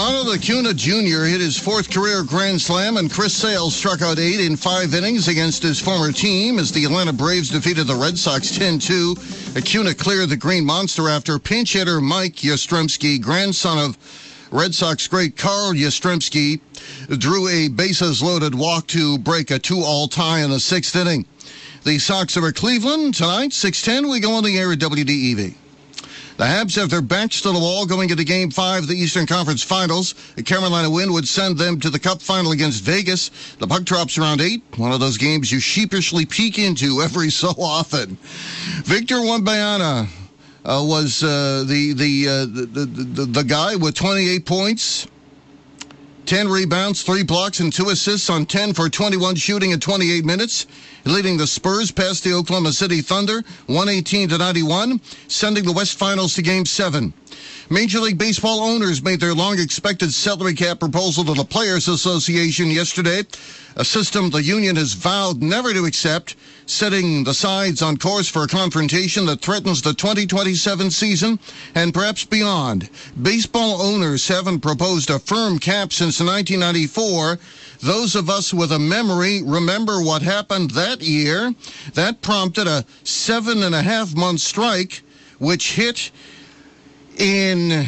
Ronald Acuna Jr. hit his fourth career grand slam, and Chris Sale struck out 8 in 5 innings against his former team as the Atlanta Braves defeated the Red Sox 10-2. Acuna cleared the Green Monster after pinch hitter Mike Yastrzemski, grandson of Red Sox great Carl Yastrzemski, drew a bases-loaded walk to break a 2-all tie in the 6th inning. The Sox are at Cleveland tonight, 6:10. We go on the air at WDEV. The Habs have their backs to the wall going into Game 5 of the Eastern Conference Finals. A Carolina win would send them to the Cup final against Vegas. The puck drops around 8, one of those games you sheepishly peek into every so often. Victor Wembanyama was the guy with 28 points, 10 rebounds, 3 blocks, and 2 assists on 10 for 21 shooting in 28 minutes, leading the Spurs past the Oklahoma City Thunder 118-91, sending the West Finals to Game 7. Major League Baseball owners made their long-expected salary cap proposal to the Players Association yesterday, a system the union has vowed never to accept, setting the sides on course for a confrontation that threatens the 2027 season and perhaps beyond. Baseball owners haven't proposed a firm cap since 1994. Those of us with a memory remember what happened that year. That prompted a 7.5-month strike, which hit in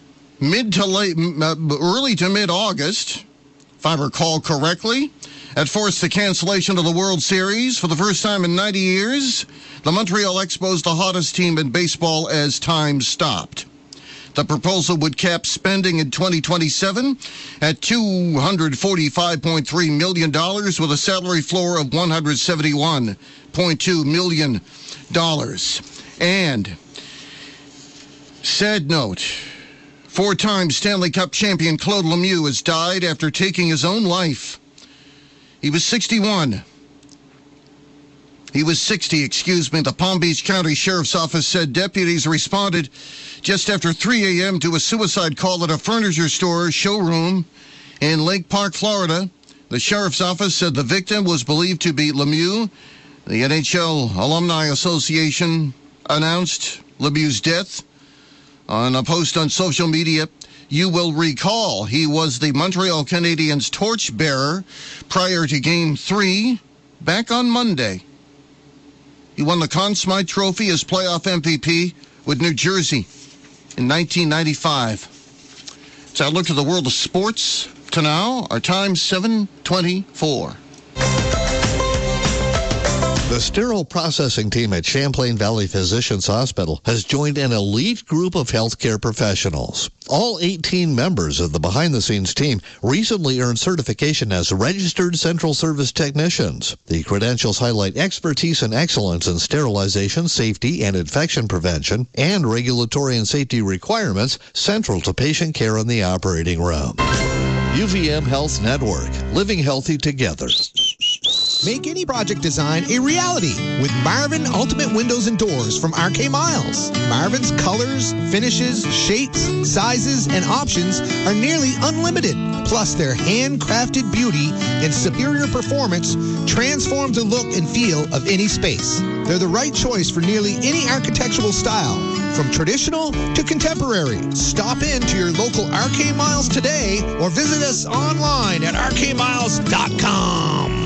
early to mid-August, if I recall correctly. That forced the cancellation of the World Series for the first time in 90 years. The Montreal Expos, the hottest team in baseball as time stopped. The proposal would cap spending in 2027 at $245.3 million with a salary floor of $171.2 million. And, sad note, 4-time Stanley Cup champion Claude Lemieux has died after taking his own life. He was 61. He was 60, The Palm Beach County Sheriff's Office said deputies responded just after 3 a.m. to a suicide call at a furniture store showroom in Lake Park, Florida. The Sheriff's Office said the victim was believed to be Lemieux. The NHL Alumni Association announced Lemieux's death on a post on social media. You will recall he was the Montreal Canadiens torchbearer prior to Game 3 back on Monday. He won the Conn Smythe Trophy as playoff MVP with New Jersey in 1995. So I look at the world of sports to now. Our time, 7:24. The sterile processing team at Champlain Valley Physicians Hospital has joined an elite group of healthcare professionals. All 18 members of the behind-the-scenes team recently earned certification as registered central service technicians. The credentials highlight expertise and excellence in sterilization, safety, and infection prevention, and regulatory and safety requirements central to patient care in the operating room. UVM Health Network, living healthy together. Make any project design a reality with Marvin Ultimate Windows and Doors from RK Miles. Marvin's colors, finishes, shapes, sizes, and options are nearly unlimited. Plus, their handcrafted beauty and superior performance transform the look and feel of any space. They're the right choice for nearly any architectural style, from traditional to contemporary. Stop in to your local RK Miles today or visit us online at rkmiles.com.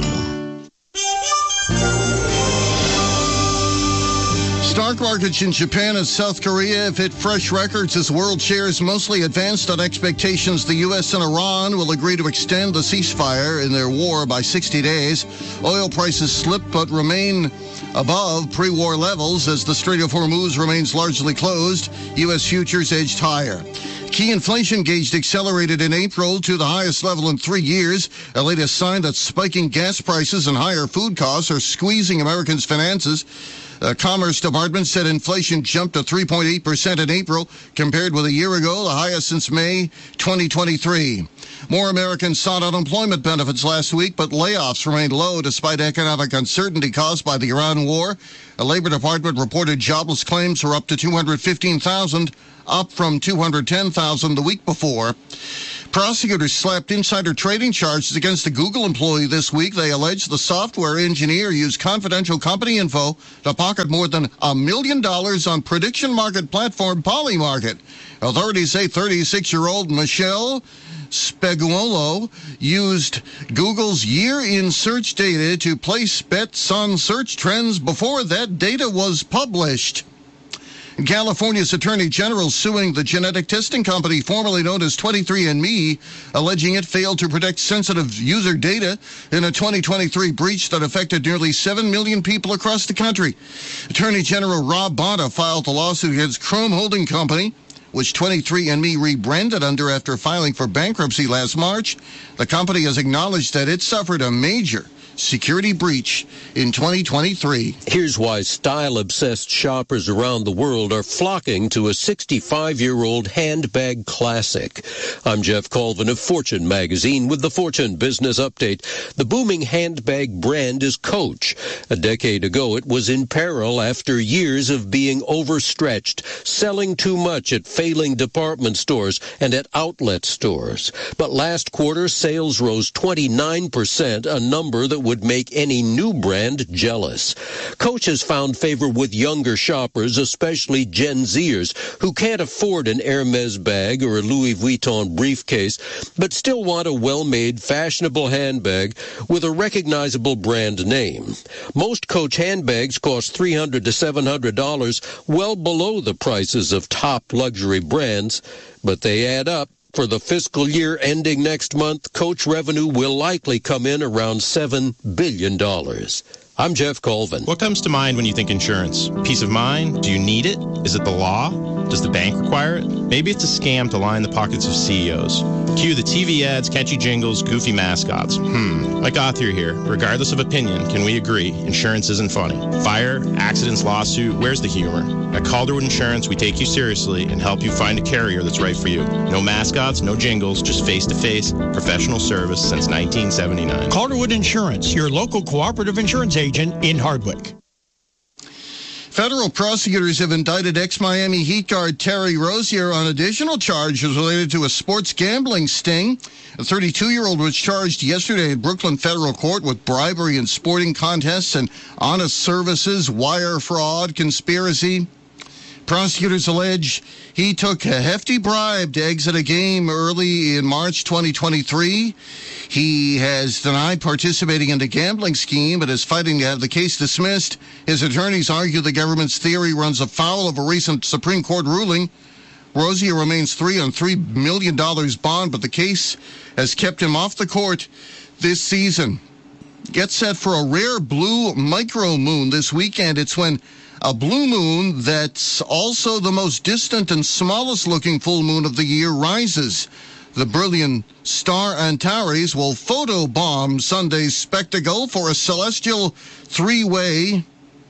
Stock markets in Japan and South Korea have hit fresh records as world shares mostly advanced on expectations the U.S. and Iran will agree to extend the ceasefire in their war by 60 days. Oil prices slip but remain above pre-war levels as the Strait of Hormuz remains largely closed. U.S. futures edged higher. Key inflation gauge accelerated in April to the highest level in 3 years, a latest sign that spiking gas prices and higher food costs are squeezing Americans' finances. The Commerce Department said inflation jumped to 3.8% in April, compared with a year ago, the highest since May 2023. More Americans sought unemployment benefits last week, but layoffs remained low despite economic uncertainty caused by the Iran war. The Labor Department reported jobless claims were up to 215,000, up from 210,000 the week before. Prosecutors slapped insider trading charges against a Google employee this week. They allege the software engineer used confidential company info to pocket more than $1 million on prediction market platform Polymarket. Authorities say 36-year-old Michelle Speguolo used Google's year-in search data to place bets on search trends before that data was published. California's Attorney General suing the genetic testing company formerly known as 23andMe, alleging it failed to protect sensitive user data in a 2023 breach that affected nearly 7 million people across the country. Attorney General Rob Bonta filed a lawsuit against Chrome Holding Company, which 23andMe rebranded under after filing for bankruptcy last March. The company has acknowledged that it suffered a major security breach in 2023. Here's why style-obsessed shoppers around the world are flocking to a 65-year-old handbag classic. I'm Jeff Colvin of Fortune magazine with the Fortune Business Update. The booming handbag brand is Coach. A decade ago, it was in peril after years of being overstretched, selling too much at failing department stores and at outlet stores. But last quarter, sales rose 29%, a number that would make any new brand jealous. Coach has found favor with younger shoppers, especially Gen Zers, who can't afford an Hermes bag or a Louis Vuitton briefcase, but still want a well-made, fashionable handbag with a recognizable brand name. Most Coach handbags cost $300 to $700, well below the prices of top luxury brands, but they add up. For the fiscal year ending next month, Coach revenue will likely come in around $7 billion. I'm Jeff Colvin. What comes to mind when you think insurance? Peace of mind? Do you need it? Is it the law? Does the bank require it? Maybe it's a scam to line the pockets of CEOs. Cue the TV ads, catchy jingles, goofy mascots. Like Author here. Regardless of opinion, can we agree insurance isn't funny? Fire, accidents, lawsuit, where's the humor? At Calderwood Insurance, we take you seriously and help you find a carrier that's right for you. No mascots, no jingles, just face-to-face professional service since 1979. Calderwood Insurance, your local cooperative insurance agent in Hardwick. Federal prosecutors have indicted ex-Miami Heat guard Terry Rozier on additional charges related to a sports gambling sting. The 32-year-old was charged yesterday at Brooklyn Federal Court with bribery in sporting contests and honest services, wire fraud, conspiracy. Prosecutors allege he took a hefty bribe to exit a game early in March 2023. He has denied participating in the gambling scheme, but is fighting to have the case dismissed. His attorneys argue the government's theory runs afoul of a recent Supreme Court ruling. Rozier remains on $3 million bond, but the case has kept him off the court this season. Get set for a rare blue micro moon this weekend. It's when a blue moon that's also the most distant and smallest looking full moon of the year rises. The brilliant star Antares will photobomb Sunday's spectacle for a celestial three-way.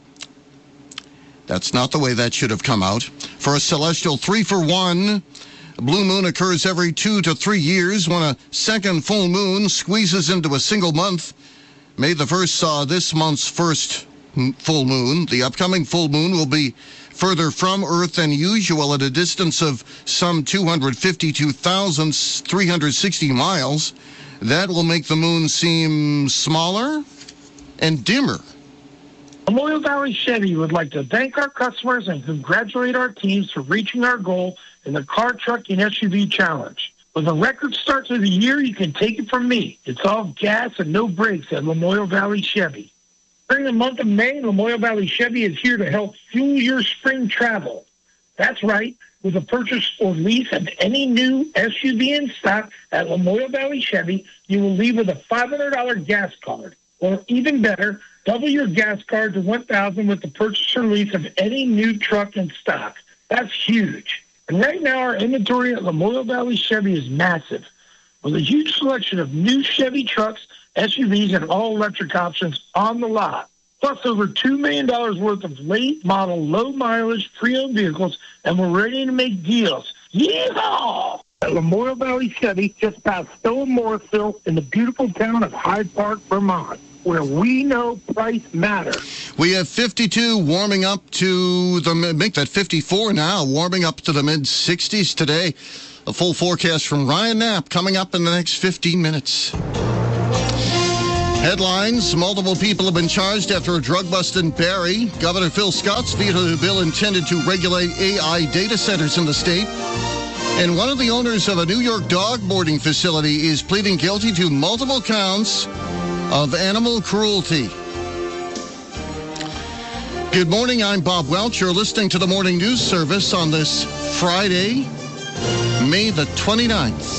That's not the way that should have come out. For a celestial 3-for-1. A blue moon occurs every 2 to 3 years when a second full moon squeezes into a single month. May the 1st saw this month's first full moon. The upcoming full moon will be further from Earth than usual at a distance of some 252,360 miles. That will make the moon seem smaller and dimmer. Memorial Valley Chevy would like to thank our customers and congratulate our teams for reaching our goal in the Car, Truck, and SUV Challenge. With a record start to the year, you can take it from me. It's all gas and no brakes at Memorial Valley Chevy. During the month of May, Memorial Valley Chevy is here to help fuel your spring travel. That's right. With a purchase or lease of any new SUV in stock at Memorial Valley Chevy, you will leave with a $500 gas card. Or even better, double your gas card to $1,000 with the purchase or lease of any new truck in stock. That's huge. And right now, our inventory at Memorial Valley Chevy is massive, with a huge selection of new Chevy trucks, SUVs, and all-electric options on the lot. Plus over $2 million worth of late-model, low-mileage, pre-owned vehicles, and we're ready to make deals. Yeehaw! At Memorial Valley Chevy, just past Stowe and Morrisville, in the beautiful town of Hyde Park, Vermont, where we know price matters. We have 52 warming up to make that 54 now, warming up to the mid-60s today. A full forecast from Ryan Knapp coming up in the next 15 minutes. Headlines, multiple people have been charged after a drug bust in Barrie. Governor Phil Scott's vetoed a bill intended to regulate AI data centers in the state. And one of the owners of a New York dog boarding facility is pleading guilty to multiple counts of animal cruelty. Good morning, I'm Bob Welch. You're listening to the Morning News Service on this Friday, May the 29th.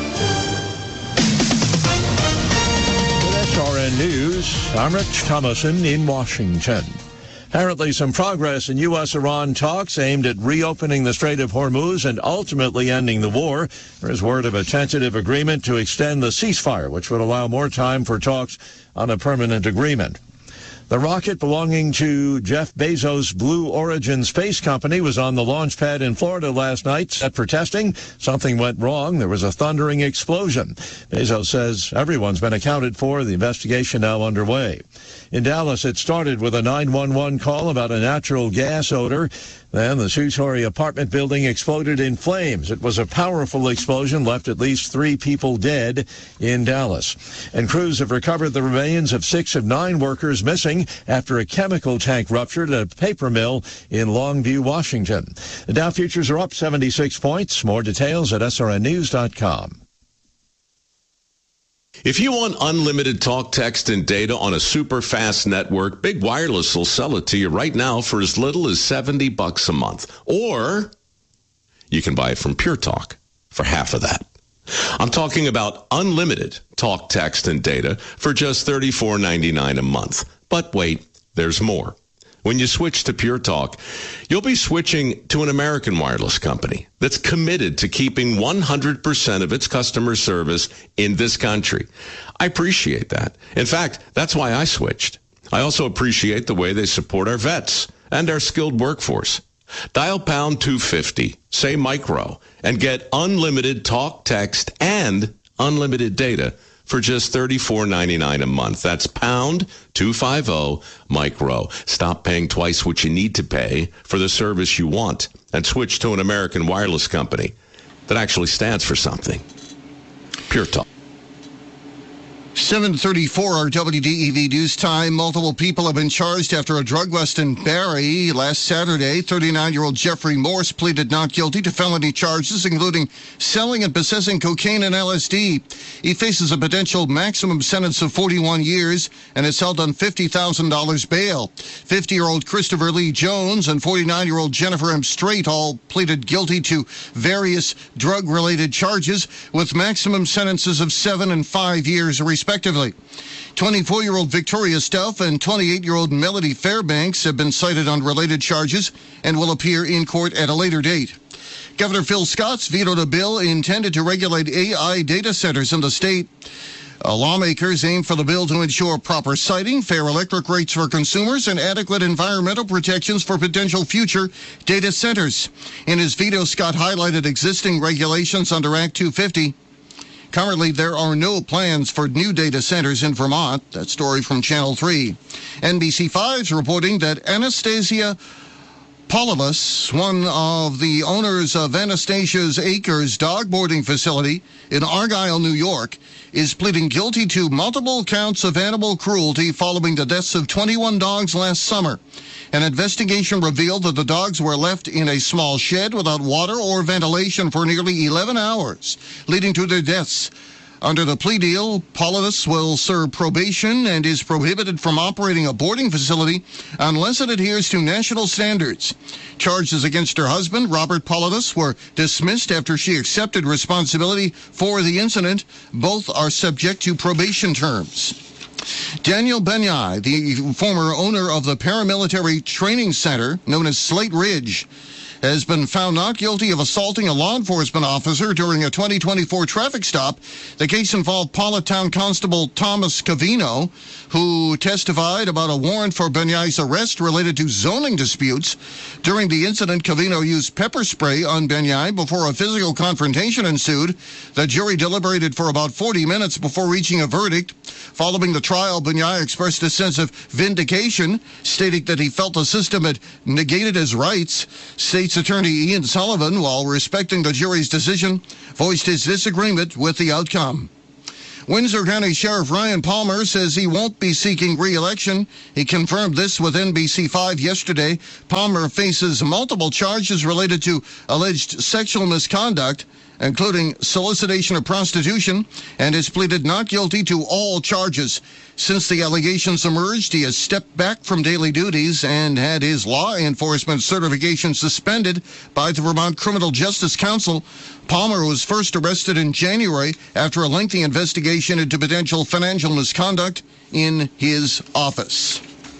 With SRN News, I'm Rich Thomason in Washington. Apparently some progress in U.S.-Iran talks aimed at reopening the Strait of Hormuz and ultimately ending the war. There is word of a tentative agreement to extend the ceasefire, which would allow more time for talks on a permanent agreement. The rocket belonging to Jeff Bezos' Blue Origin space company was on the launch pad in Florida last night, set for testing. Something went wrong. There was a thundering explosion. Bezos says everyone's been accounted for. The investigation now underway. In Dallas, it started with a 911 call about a natural gas odor. Then the two-story apartment building exploded in flames. It was a powerful explosion, left at least 3 people dead in Dallas. And crews have recovered the remains of 6 of 9 workers missing after a chemical tank ruptured at a paper mill in Longview, Washington. The Dow futures are up 76 points. More details at srnnews.com. If you want unlimited talk, text, and data on a super fast network, Big Wireless will sell it to you right now for as little as $70 a month. Or you can buy it from Pure Talk for half of that. I'm talking about unlimited talk, text, and data for just $34.99 a month. But wait, there's more. When you switch to Pure Talk, you'll be switching to an American wireless company that's committed to keeping 100% of its customer service in this country. I appreciate that. In fact, that's why I switched. I also appreciate the way they support our vets and our skilled workforce. Dial pound 250, say micro, and get unlimited talk, text, and unlimited data for just $34.99 a month. That's pound 250 micro. Stop paying twice what you need to pay for the service you want and switch to an American wireless company that actually stands for something. Pure Talk. 7:34, our WDEV news time. Multiple people have been charged after a drug bust in Barrie last Saturday. 39-year-old Jeffrey Morse pleaded not guilty to felony charges, including selling and possessing cocaine and LSD. He faces a potential maximum sentence of 41 years and is held on $50,000 bail. 50-year-old Christopher Lee Jones and 49-year-old Jennifer M. Strait all pleaded guilty to various drug-related charges with maximum sentences of 7 and 5 years, respectively. 24-year-old Victoria Stuff and 28-year-old Melody Fairbanks have been cited on related charges and will appear in court at a later date. Governor Phil Scott's vetoed a bill intended to regulate AI data centers in the state. Lawmakers aim for the bill to ensure proper siting, fair electric rates for consumers, and adequate environmental protections for potential future data centers. In his veto, Scott highlighted existing regulations under Act 250. Currently, there are no plans for new data centers in Vermont. That story from Channel 3. NBC5's reporting that Anastasia Paulovas, one of the owners of Anastasia's Acres dog boarding facility in Argyle, New York, is pleading guilty to multiple counts of animal cruelty following the deaths of 21 dogs last summer. An investigation revealed that the dogs were left in a small shed without water or ventilation for nearly 11 hours, leading to their deaths. Under the plea deal, Paulovas will serve probation and is prohibited from operating a boarding facility unless it adheres to national standards. Charges against her husband, Robert Paulovas, were dismissed after she accepted responsibility for the incident. Both are subject to probation terms. Daniel Benyai, the former owner of the paramilitary training center known as Slate Ridge, has been found not guilty of assaulting a law enforcement officer during a 2024 traffic stop. The case involved Town Constable Thomas Cavino, who testified about a warrant for Benyai's arrest related to zoning disputes. During the incident, Cavino used pepper spray on Benyai before a physical confrontation ensued. The jury deliberated for about 40 minutes before reaching a verdict. Following the trial, Benyai expressed a sense of vindication, stating that he felt the system had negated his rights. Stacey State's Attorney Ian Sullivan, while respecting the jury's decision, voiced his disagreement with the outcome. Windsor County Sheriff Ryan Palmer says he won't be seeking re-election. He confirmed this with NBC5 yesterday. Palmer faces multiple charges related to alleged sexual misconduct, including solicitation of prostitution, and has pleaded not guilty to all charges. Since the allegations emerged, he has stepped back from daily duties and had his law enforcement certification suspended by the Vermont Criminal Justice Council. Palmer was first arrested in January after a lengthy investigation into potential financial misconduct in his office.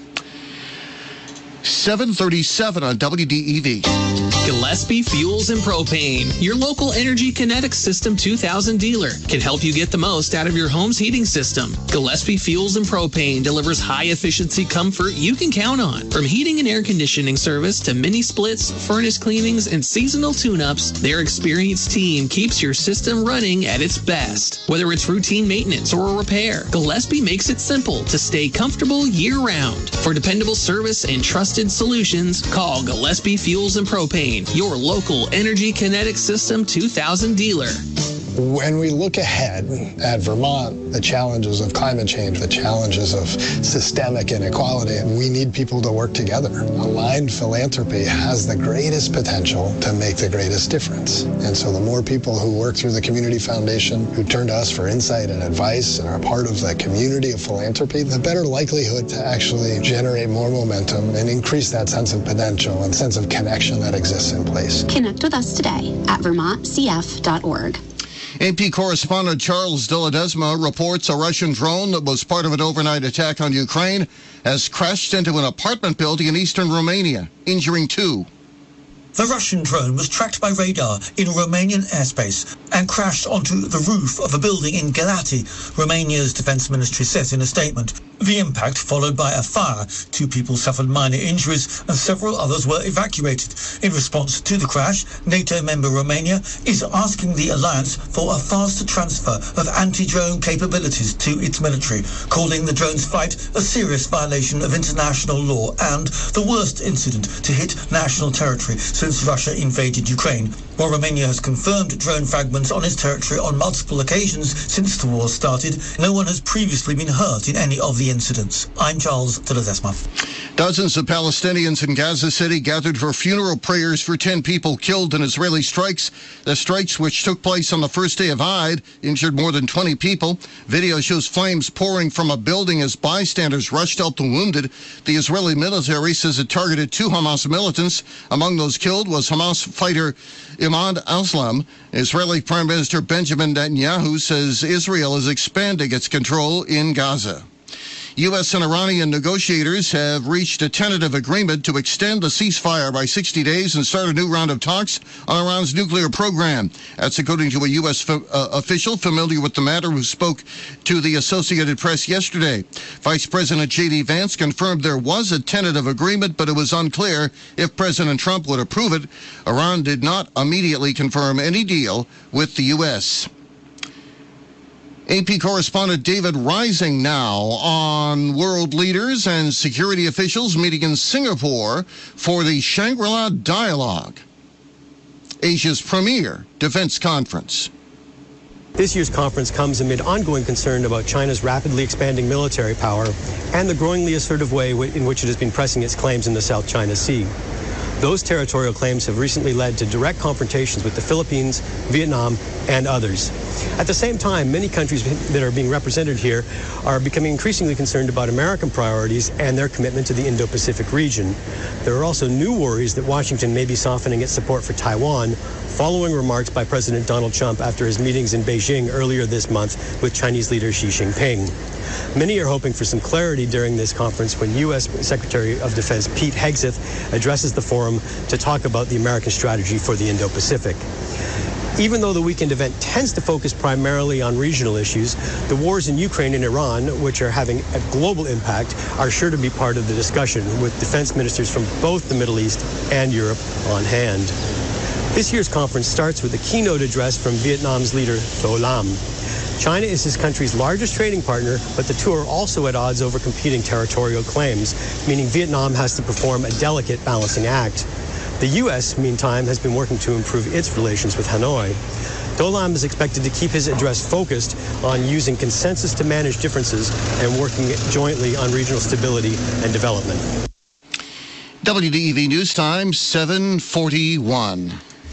7:37 on WDEV. Gillespie Fuels and Propane, your local Energy Kinetics System 2000 dealer, can help you get the most out of your home's heating system. Gillespie Fuels and Propane delivers high-efficiency comfort you can count on. From heating and air conditioning service to mini splits, furnace cleanings, and seasonal tune-ups, their experienced team keeps your system running at its best. Whether it's routine maintenance or a repair, Gillespie makes it simple to stay comfortable year-round. For dependable service and trusted solutions, call Gillespie Fuels and Propane, your local Energy Kinetics System 2000 dealer. When we look ahead at Vermont, the challenges of climate change, the challenges of systemic inequality, we need people to work together. Aligned philanthropy has the greatest potential to make the greatest difference. And so the more people who work through the Community Foundation, who turn to us for insight and advice and are part of the community of philanthropy, the better likelihood to actually generate more momentum and increase that sense of potential and sense of connection that exists in place. Connect with us today at vermontcf.org. AP correspondent Charles de Ledesma reports a Russian drone that was part of an overnight attack on Ukraine has crashed into an apartment building in eastern Romania, injuring 2. The Russian drone was tracked by radar in Romanian airspace and crashed onto the roof of a building in Galati, Romania's defense ministry says in a statement. The impact followed by a fire. 2 people suffered minor injuries and several others were evacuated. In response to the crash, NATO member Romania is asking the alliance for a faster transfer of anti-drone capabilities to its military, calling the drone's flight a serious violation of international law and the worst incident to hit national territory since Russia invaded Ukraine. While Romania has confirmed drone fragments on its territory on multiple occasions since the war started, no one has previously been hurt in any of the incidents. I'm Charles de Ledesma. Dozens of Palestinians in Gaza City gathered for funeral prayers for 10 people killed in Israeli strikes. The strikes, which took place on the first day of Eid, injured more than 20 people. Video shows flames pouring from a building as bystanders rushed out the wounded. The Israeli military says it targeted 2 Hamas militants. Among those killed was Hamas fighter Imad Aslam. Israeli Prime Minister Benjamin Netanyahu says Israel is expanding its control in Gaza. U.S. and Iranian negotiators have reached a tentative agreement to extend the ceasefire by 60 days and start a new round of talks on Iran's nuclear program. That's according to a U.S. official familiar with the matter who spoke to the Associated Press yesterday. Vice President J.D. Vance confirmed there was a tentative agreement, but it was unclear if President Trump would approve it. Iran did not immediately confirm any deal with the U.S. AP correspondent David Rising now on world leaders and security officials meeting in Singapore for the Shangri-La Dialogue, Asia's premier defense conference. This year's conference comes amid ongoing concern about China's rapidly expanding military power and the growingly assertive way in which it has been pressing its claims in the South China Sea. Those territorial claims have recently led to direct confrontations with the Philippines, Vietnam, and others. At the same time, many countries that are being represented here are becoming increasingly concerned about American priorities and their commitment to the Indo-Pacific region. There are also new worries that Washington may be softening its support for Taiwan, following remarks by President Donald Trump after his meetings in Beijing earlier this month with Chinese leader Xi Jinping. Many are hoping for some clarity during this conference when U.S. Secretary of Defense Pete Hegseth addresses the forum to talk about the American strategy for the Indo-Pacific. Even though the weekend event tends to focus primarily on regional issues, the wars in Ukraine and Iran, which are having a global impact, are sure to be part of the discussion, with defense ministers from both the Middle East and Europe on hand. This year's conference starts with a keynote address from Vietnam's leader, Tho Lam. China is his country's largest trading partner, but the two are also at odds over competing territorial claims, meaning Vietnam has to perform a delicate balancing act. The U.S., meantime, has been working to improve its relations with Hanoi. Do-Lam is expected to keep his address focused on using consensus to manage differences and working jointly on regional stability and development. WDEV News Time, 7:41.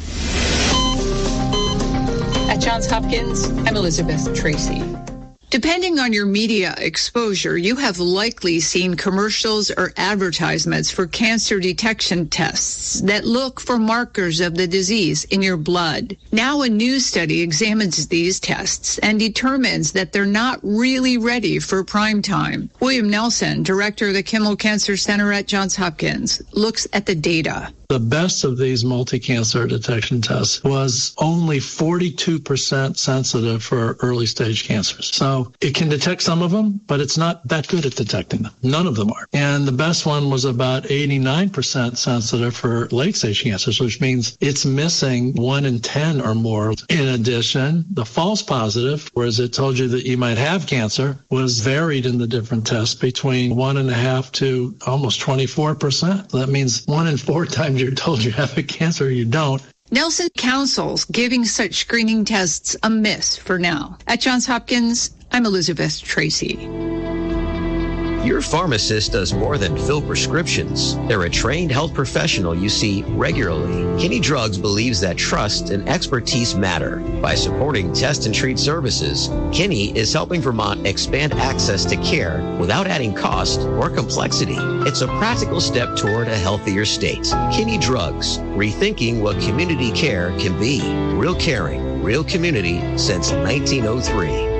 At Johns Hopkins, I'm Elizabeth Tracy. Depending on your media exposure, you have likely seen commercials or advertisements for cancer detection tests that look for markers of the disease in your blood. Now a new study examines these tests and determines that they're not really ready for prime time. William Nelson, director of the Kimmel Cancer Center at Johns Hopkins, looks at the data. The best of these multi-cancer detection tests was only 42% sensitive for early stage cancers. So it can detect some of them, but it's not that good at detecting them. None of them are. And the best one was about 89% sensitive for late stage cancers, which means it's missing 1 in 10 or more. In addition, the false positive, whereas it told you that you might have cancer, was varied in the different tests between 1.5 to almost 24%. That means 1 in 4 times you're told you have a cancer, you don't. Nelson counsels giving such screening tests a miss for now. At Johns Hopkins, I'm Elizabeth Tracy. Your pharmacist does more than fill prescriptions. They're a trained health professional you see regularly. Kinney Drugs believes that trust and expertise matter. By supporting test and treat services, Kinney is helping Vermont expand access to care without adding cost or complexity. It's a practical step toward a healthier state. Kinney Drugs, rethinking what community care can be. Real caring, real community since 1903.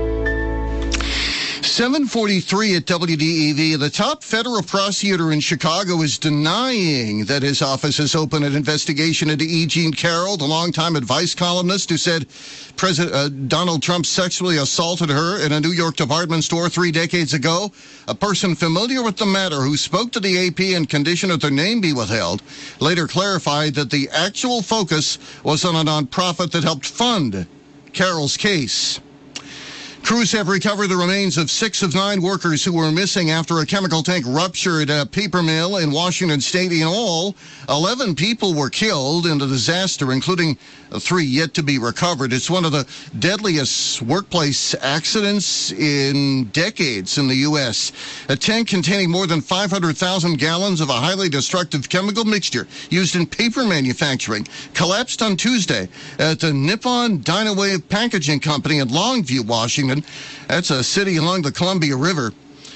7:43 at WDEV. The top federal prosecutor in Chicago is denying that his office has opened an investigation into E. Jean Carroll, the longtime advice columnist who said President Donald Trump sexually assaulted her in a New York department store 3 decades ago. A person familiar with the matter who spoke to the AP and conditioned that their name be withheld later clarified that the actual focus was on a nonprofit that helped fund Carroll's case. Crews have recovered the remains of 6 of 9 workers who were missing after a chemical tank ruptured at a paper mill in Washington State. In all, 11 people were killed in the disaster, including 3 yet to be recovered. It's one of the deadliest workplace accidents in decades in the U.S. A tank containing more than 500,000 gallons of a highly destructive chemical mixture used in paper manufacturing collapsed on Tuesday at the Nippon Dynawave Packaging Company in Longview, Washington. That's a city along the Columbia River.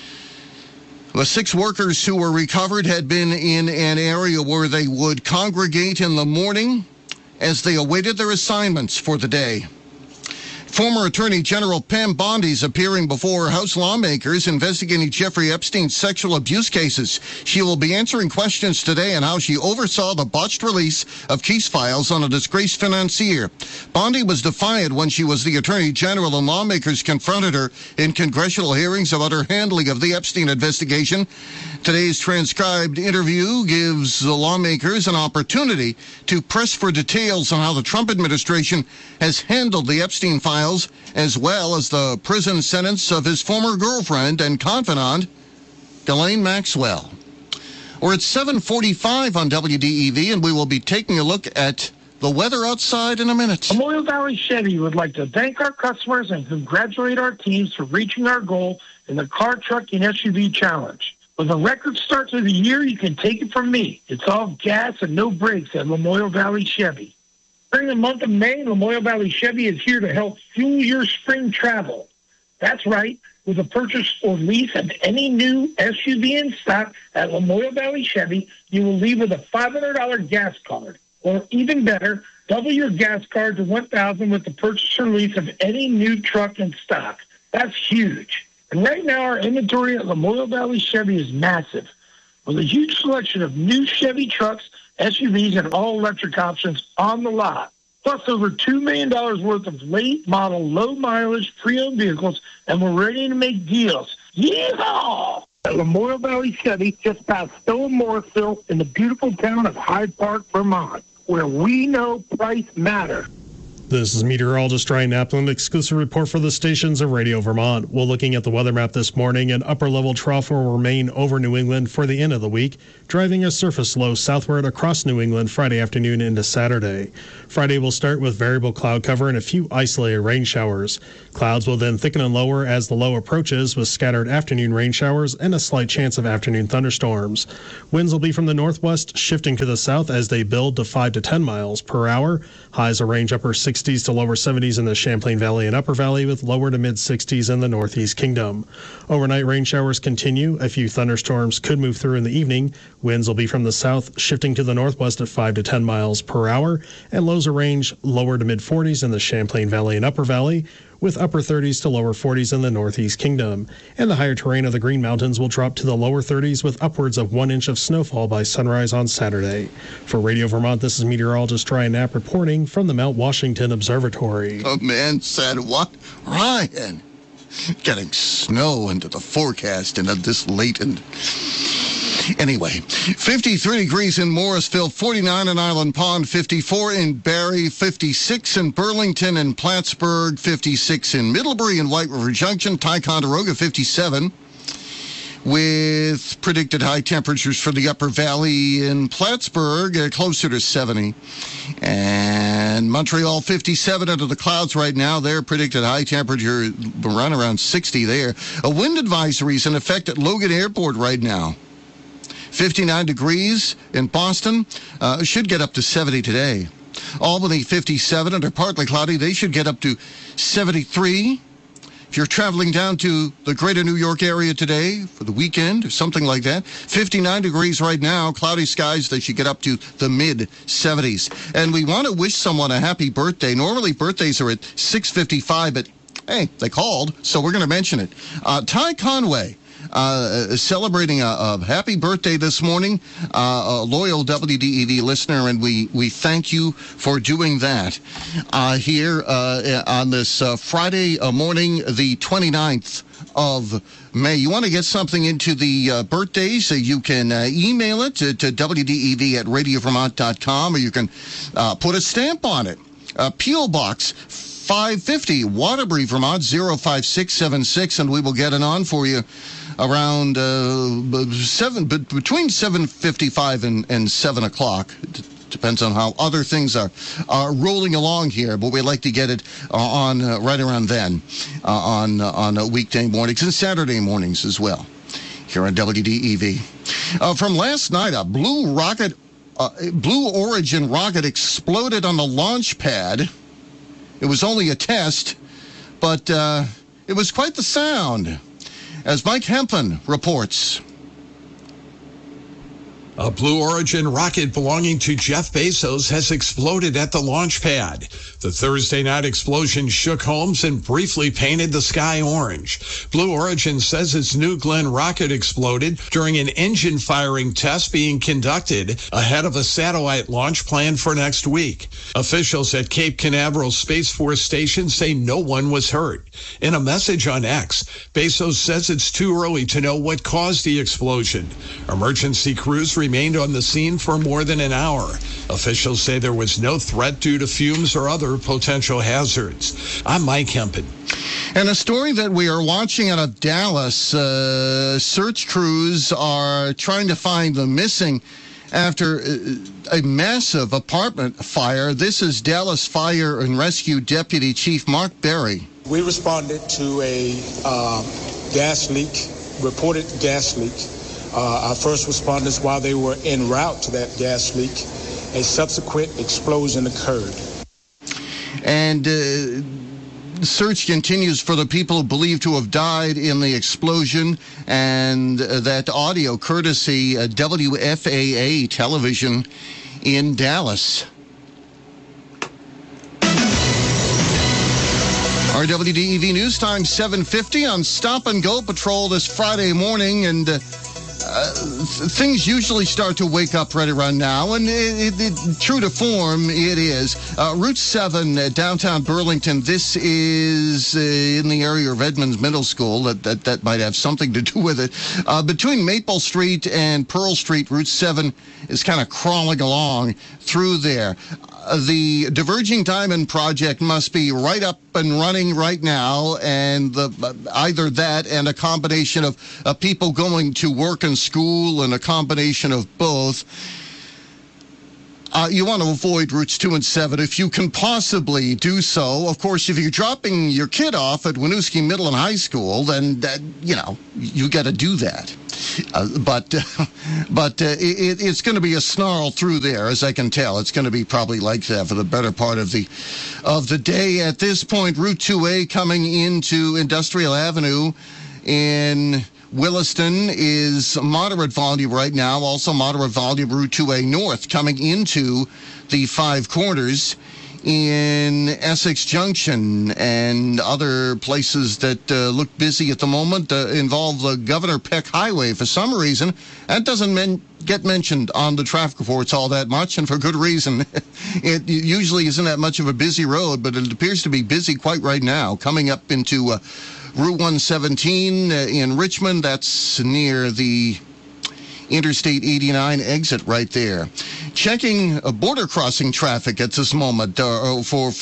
The 6 workers who were recovered had been in an area where they would congregate in the morning as they awaited their assignments for the day. Former Attorney General Pam Bondi is appearing before House lawmakers investigating Jeffrey Epstein's sexual abuse cases. She will be answering questions today on how she oversaw the botched release of case files on a disgraced financier. Bondi was defiant when she was the Attorney General and lawmakers confronted her in congressional hearings about her handling of the Epstein investigation. Today's transcribed interview gives the lawmakers an opportunity to press for details on how the Trump administration has handled the Epstein files, as well as the prison sentence of his former girlfriend and confidant, Ghislaine Maxwell. We're at 7:45 on WDEV, and we will be taking a look at the weather outside in a minute. Memorial Valley Chevy would like to thank our customers and congratulate our teams for reaching our goal in the Car, Truck, and SUV Challenge. With a record start to the year, you can take it from me. It's all gas and no brakes at Memorial Valley Chevy. During the month of May, Memorial Valley Chevy is here to help fuel your spring travel. That's right. With a purchase or lease of any new SUV in stock at Memorial Valley Chevy, you will leave with a $500 gas card. Or even better, double your gas card to $1,000 with the purchase or lease of any new truck in stock. That's huge. And right now, our inventory at Memorial Valley Chevy is massive, with a huge selection of new Chevy trucks, SUVs, and all-electric options on the lot. Plus over $2 million worth of late model, low-mileage, pre-owned vehicles, and we're ready to make deals. Yeehaw! At Memorial Valley Chevy, just past Stowe and Morrisville, in the beautiful town of Hyde Park, Vermont, where we know price matters. This is meteorologist Ryan Naplin, exclusive report for the stations of Radio Vermont. Well, looking at the weather map this morning, an upper-level trough will remain over New England for the end of the week, driving a surface low southward across New England Friday afternoon into Saturday. Friday will start with variable cloud cover and a few isolated rain showers. Clouds will then thicken and lower as the low approaches with scattered afternoon rain showers and a slight chance of afternoon thunderstorms. Winds will be from the northwest, shifting to the south as they build to 5 to 10 miles per hour. Highs will range upper 60s to lower 70s in the Champlain Valley and Upper Valley, with lower to mid 60s in the Northeast Kingdom. Overnight rain showers continue. A few thunderstorms could move through in the evening. Winds will be from the south, shifting to the northwest at 5 to 10 miles per hour, and lows will range lower to mid 40s in the Champlain Valley and Upper Valley, with upper 30s to lower 40s in the Northeast Kingdom. And the higher terrain of the Green Mountains will drop to the lower 30s with upwards of 1 inch of snowfall by sunrise on Saturday. For Radio Vermont, this is meteorologist Ryan Knapp reporting from the Mount Washington Observatory. A man said, what? Ryan, getting snow into the forecast and this late and... Anyway, 53 degrees in Morrisville, 49 in Island Pond, 54 in Barrie, 56 in Burlington and Plattsburgh, 56 in Middlebury and White River Junction, Ticonderoga, 57, with predicted high temperatures for the Upper Valley in Plattsburgh, closer to 70. And Montreal, 57 under the clouds right now. Their predicted high temperature around 60 there. A wind advisory is in effect at Logan Airport right now. 59 degrees in Boston, should get up to 70 today. Albany, 57 under partly cloudy. They should get up to 73. If you're traveling down to the greater New York area today for the weekend or something like that, 59 degrees right now, cloudy skies. They should get up to the mid-70s. And we want to wish someone a happy birthday. Normally birthdays are at 6:55, but hey, they called, so we're going to mention it. Ty Conway. Celebrating a happy birthday this morning, a loyal WDEV listener, and we thank you for doing that here on this Friday morning, the 29th of May. You want to get something into the birthdays, you can email it to WDEV@radiovermont.com, or you can put a stamp on it. P.O. Box 550, Waterbury, Vermont, 05676, and we will get it on for you around between 7:55 and 7 o'clock. It depends on how other things are rolling along here, but we like to get it on right around then on weekday mornings and Saturday mornings as well here on WDEV. From last night, a Blue Origin rocket exploded on the launch pad. It was only a test, but it was quite the sound. As Mike Hempin reports. A Blue Origin rocket belonging to Jeff Bezos has exploded at the launch pad. The Thursday night explosion shook homes and briefly painted the sky orange. Blue Origin says its New Glenn rocket exploded during an engine firing test being conducted ahead of a satellite launch planned for next week. Officials at Cape Canaveral Space Force Station say no one was hurt. In a message on X, Bezos says it's too early to know what caused the explosion. Emergency crews remained on the scene for more than an hour. Officials say there was no threat due to fumes or other potential hazards. I'm Mike Hempin. And a story that we are watching out of Dallas, search crews are trying to find the missing after a massive apartment fire. This is Dallas Fire and Rescue Deputy Chief Mark Berry. We responded to a gas leak, reported gas leak. Our first responders, while they were en route to that gas leak, a subsequent explosion occurred. And search continues for the people believed to have died in the explosion, and that audio courtesy WFAA television in Dallas. Our WDEV News Time 7:50 on Stop and Go Patrol this Friday morning, and things usually start to wake up right around now, and true to form, it is. Route 7, downtown Burlington. This is in the area of Edmonds Middle School. That might have something to do with it. Between Maple Street and Pearl Street, Route 7 is kind of crawling along through there. the Diverging Diamond project must be right up and running right now, and either that and a combination of people going to work and school and a combination of both. You want to avoid routes 2 and 7 if you can possibly do so. Of course, if you're dropping your kid off at Winooski Middle and High School, then, you got to do that. But it's going to be a snarl through there, as I can tell. It's going to be probably like that for the better part of the day. At this point, Route 2A coming into Industrial Avenue in Williston is moderate volume right now. Also moderate volume Route 2A North coming into the Five Corners in Essex Junction, and other places that look busy at the moment involve the Governor Peck Highway. For some reason, that doesn't get mentioned on the traffic reports all that much, and for good reason. It usually isn't that much of a busy road, but it appears to be busy quite right now. Coming up into Route 117 in Richmond, that's near the Interstate 89 exit right there. Checking border crossing traffic at this moment for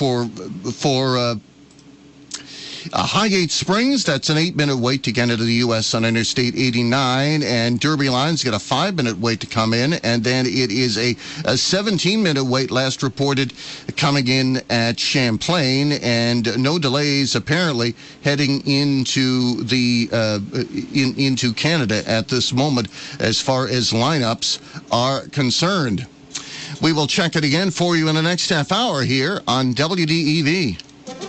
Highgate Springs. That's an 8-minute wait to get into the U.S. on Interstate 89, and Derby Line's got a 5-minute wait to come in, and then it is a 17-minute wait last reported coming in at Champlain, and no delays apparently heading into the into Canada at this moment as far as lineups are concerned. We will check it again for you in the next half hour here on WDEV.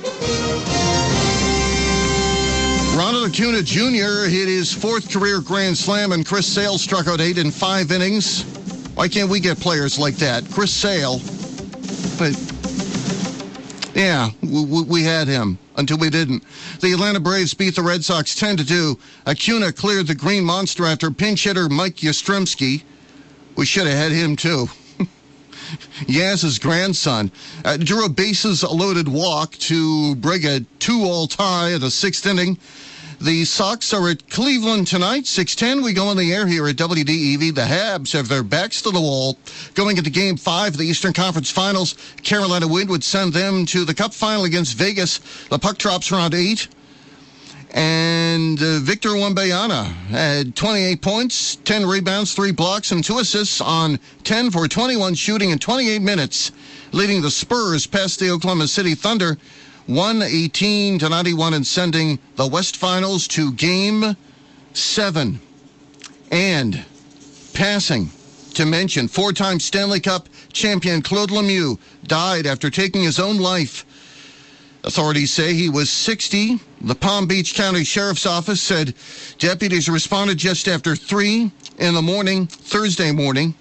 Ronald Acuna Jr. hit his 4th career grand slam, and Chris Sale struck out 8 in 5 innings. Why can't we get players like that? Chris Sale. But, yeah, we had him until we didn't. The Atlanta Braves beat the Red Sox 10-2. Acuna cleared the Green Monster after pinch hitter Mike Yastrzemski. We should have had him, too. Yaz's grandson drew a bases-loaded walk to bring a 2-all tie at the 6th inning. The Sox are at Cleveland tonight, 6:10. We go on the air here at WDEV. The Habs have their backs to the wall going into Game 5 of the Eastern Conference Finals. Carolina Wind would send them to the Cup Final against Vegas. The puck drops around 8. And Victor Wembanyama had 28 points, 10 rebounds, 3 blocks, and 2 assists on 10 for 21 shooting in 28 minutes, leading the Spurs past the Oklahoma City Thunder 118-91 and sending the West Finals to Game 7. And passing to mention, 4-time Stanley Cup champion Claude Lemieux died after taking his own life. Authorities say he was 60. The Palm Beach County Sheriff's Office said deputies responded just after 3 in the morning, yesterday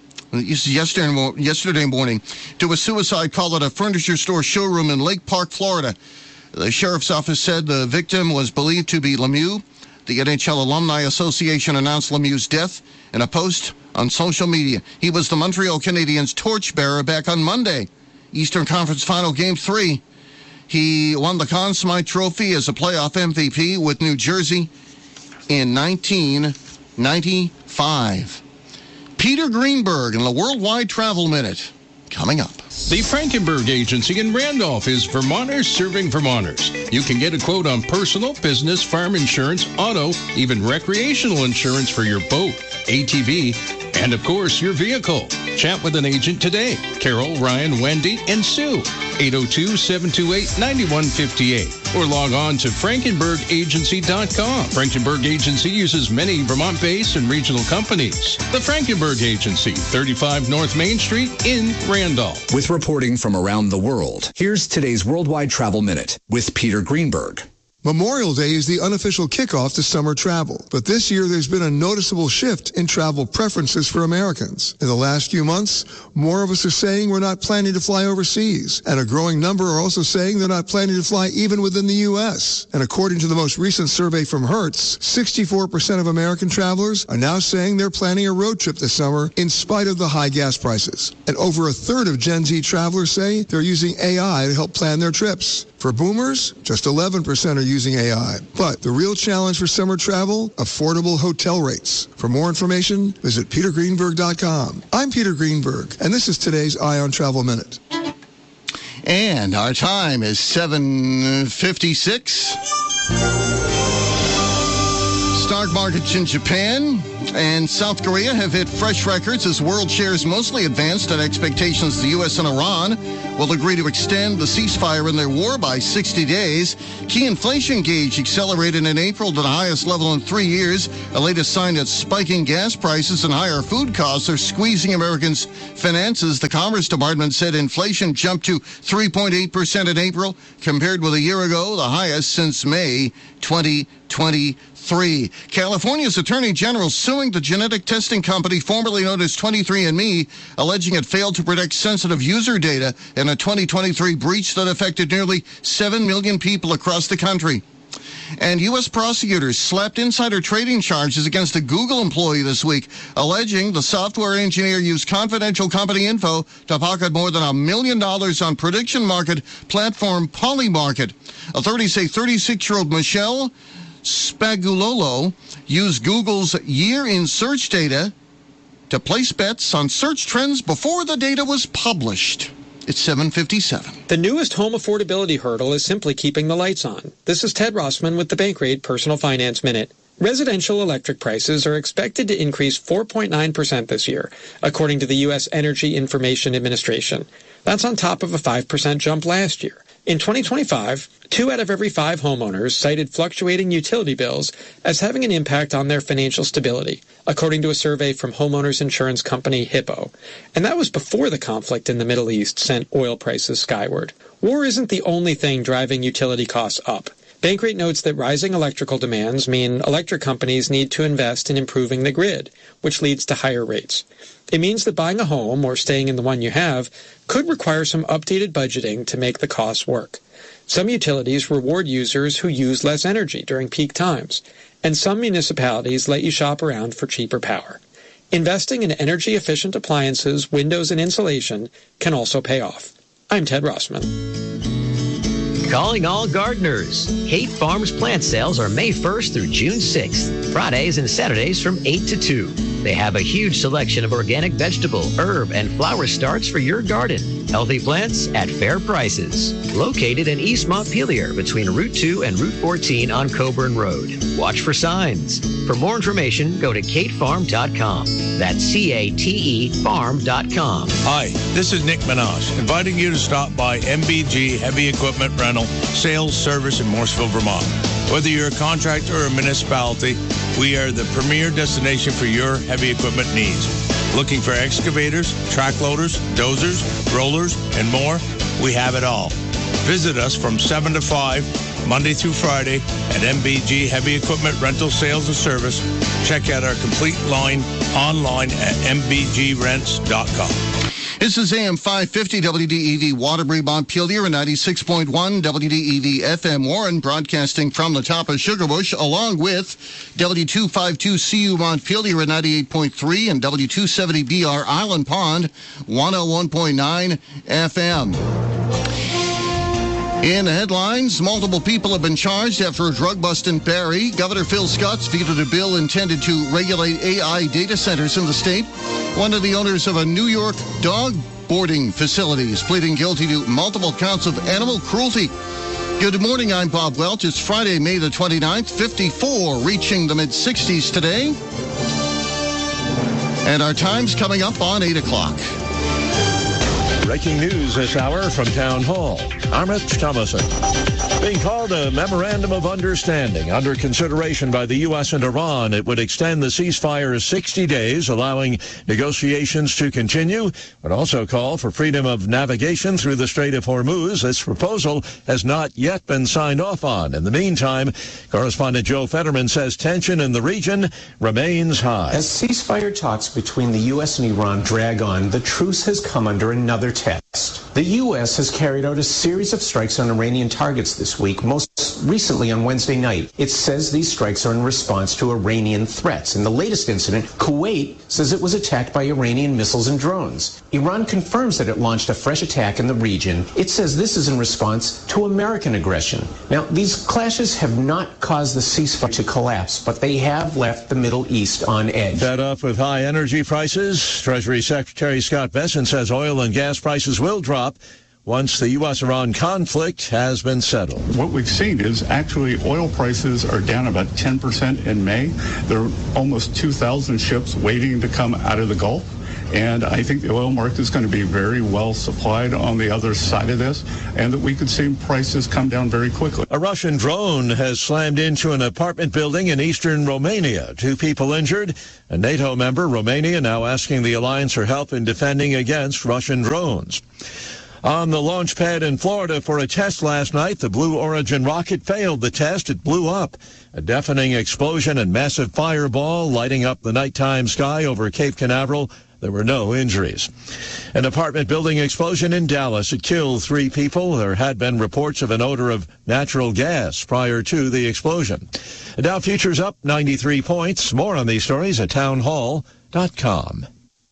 morning, to a suicide call at a furniture store showroom in Lake Park, Florida. The Sheriff's Office said the victim was believed to be Lemieux. The NHL Alumni Association announced Lemieux's death in a post on social media. He was the Montreal Canadiens torchbearer back on Monday. Eastern Conference Final Game 3. He won the Conn Smythe Trophy as a playoff MVP with New Jersey in 1995. Peter Greenberg in the Worldwide Travel Minute coming up. The Frankenberg Agency in Randolph is Vermonters serving Vermonters. You can get a quote on personal, business, farm insurance, auto, even recreational insurance for your boat, ATV, and of course your vehicle. Chat with an agent today. Carol, Ryan, Wendy, and Sue. 802-728-9158. Or log on to frankenbergagency.com. Frankenberg Agency uses many Vermont-based and regional companies. The Frankenberg Agency, 35 North Main Street in Randolph. With reporting from around the world, here's today's Worldwide Travel Minute with Peter Greenberg. Memorial Day is the unofficial kickoff to summer travel, but this year there's been a noticeable shift in travel preferences for Americans. In the last few months, more of us are saying we're not planning to fly overseas, and a growing number are also saying they're not planning to fly even within the U.S. And according to the most recent survey from Hertz, 64% of American travelers are now saying they're planning a road trip this summer in spite of the high gas prices. And over a third of Gen Z travelers say they're using AI to help plan their trips. For boomers, just 11% are using AI. But the real challenge for summer travel, affordable hotel rates. For more information, visit petergreenberg.com. I'm Peter Greenberg, and this is today's Eye on Travel Minute. And our time is 7:56. Stock markets in Japan and South Korea have hit fresh records as world shares mostly advanced on expectations the U.S. and Iran will agree to extend the ceasefire in their war by 60 days. Key inflation gauge accelerated in April to the highest level in 3 years, a latest sign that spiking gas prices and higher food costs are squeezing Americans' finances. The Commerce Department said inflation jumped to 3.8% in April, compared with a year ago, the highest since May 2023. California's Attorney General suing the genetic testing company formerly known as 23andMe, alleging it failed to protect sensitive user data in a 2023 breach that affected nearly 7 million people across the country. And U.S. prosecutors slapped insider trading charges against a Google employee this week, alleging the software engineer used confidential company info to pocket more than $1 million on prediction market platform Polymarket. Authorities say 36-year-old Michelle Spagulolo used Google's year in search data to place bets on search trends before the data was published. It's 7:57. The newest home affordability hurdle is simply keeping the lights on. This is Ted Rossman with the Bankrate Personal Finance Minute. Residential electric prices are expected to increase 4.9% this year, according to the U.S. Energy Information Administration. That's on top of a 5% jump last year. In 2025, 2 out of every 5 homeowners cited fluctuating utility bills as having an impact on their financial stability, according to a survey from homeowners insurance company Hippo. And that was before the conflict in the Middle East sent oil prices skyward. War isn't the only thing driving utility costs up. Bankrate notes that rising electrical demands mean electric companies need to invest in improving the grid, which leads to higher rates. It means that buying a home or staying in the one you have could require some updated budgeting to make the costs work. Some utilities reward users who use less energy during peak times, and some municipalities let you shop around for cheaper power. Investing in energy-efficient appliances, windows, and insulation can also pay off. I'm Ted Rossman. Calling all gardeners. Kate Farms plant sales are May 1st through June 6th, Fridays and Saturdays from 8 to 2. They have a huge selection of organic vegetable, herb, and flower starts for your garden. Healthy plants at fair prices. Located in East Montpelier between Route 2 and Route 14 on Coburn Road. Watch for signs. For more information, go to katefarm.com. That's CATE farm.com. Hi, this is Nick Minaj, inviting you to stop by MBG Heavy Equipment Rental Sales Service in Morrisville, Vermont. Whether you're a contractor or a municipality, we are the premier destination for your heavy equipment needs. Looking for excavators, track loaders, dozers, rollers, and more? We have it all. Visit us from 7 to 5, Monday through Friday at MBG Heavy Equipment Rental Sales and Service. Check out our complete line online at mbgrents.com. This is AM 550 WDEV Waterbury Montpelier and 96.1 WDEV FM Warren, broadcasting from the top of Sugarbush, along with W252CU Montpelier at 98.3 and W270BR Island Pond 101.9 FM. In the headlines, multiple people have been charged after a drug bust in Barrie. Governor Phil Scott vetoed a bill intended to regulate AI data centers in the state. One of the owners of a New York dog boarding facility is pleading guilty to multiple counts of animal cruelty. Good morning, I'm Bob Welch. It's Friday, May the 29th, 54, reaching the mid-60s today. And our time's coming up on 8 o'clock. Breaking news this hour from Town Hall. I'm Rich Thomason. Being called a Memorandum of Understanding under consideration by the U.S. and Iran, it would extend the ceasefire 60 days, allowing negotiations to continue, but also call for freedom of navigation through the Strait of Hormuz. This proposal has not yet been signed off on. In the meantime, correspondent Joe Fetterman says tension in the region remains high. As ceasefire talks between the U.S. and Iran drag on, the truce has come under another test. The U.S. has carried out a series of strikes on Iranian targets this week, most recently on Wednesday night. It says these strikes are in response to Iranian threats. In the latest incident, Kuwait says it was attacked by Iranian missiles and drones. Iran confirms that it launched a fresh attack in the region. It says this is in response to American aggression. Now, these clashes have not caused the ceasefire to collapse, but they have left the Middle East on edge. Fed up with high energy prices, Treasury Secretary Scott Bessent says oil and gas prices will drop once the U.S.-Iran conflict has been settled. What we've seen is actually oil prices are down about 10% in May. There are almost 2,000 ships waiting to come out of the Gulf. And I think the oil market is going to be very well supplied on the other side of this, and that we could see prices come down very quickly. A Russian drone has slammed into an apartment building in eastern Romania. 2 people injured. A NATO member, Romania, now asking the alliance for help in defending against Russian drones. On the launch pad in Florida for a test last night, the Blue Origin rocket failed the test. It blew up. A deafening explosion and massive fireball lighting up the nighttime sky over Cape Canaveral. There were no injuries. An apartment building explosion in Dallas. It killed 3 people. There had been reports of an odor of natural gas prior to the explosion. The Dow futures up 93 points. More on these stories at townhall.com.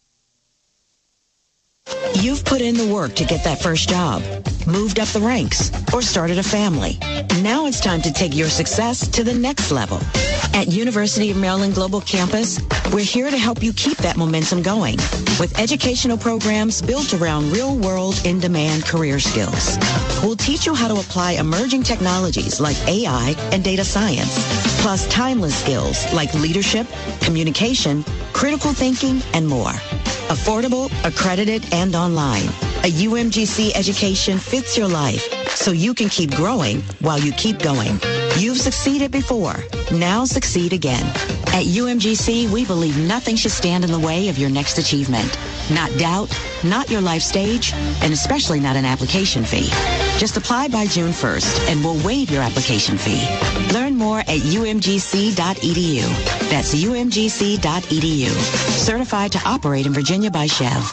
You've put in the work to get that first job, moved up the ranks, or started a family. Now it's time to take your success to the next level. At University of Maryland Global Campus, we're here to help you keep that momentum going with educational programs built around real-world, in-demand career skills. We'll teach you how to apply emerging technologies like AI and data science, plus timeless skills like leadership, communication, critical thinking, and more. Affordable, accredited, and online. A UMGC education fits your life so you can keep growing while you keep going. You've succeeded before. Now succeed again. At UMGC, we believe nothing should stand in the way of your next achievement. Not doubt, not your life stage, and especially not an application fee. Just apply by June 1st and we'll waive your application fee. Learn more at umgc.edu. That's umgc.edu. Certified to operate in Virginia by Chev.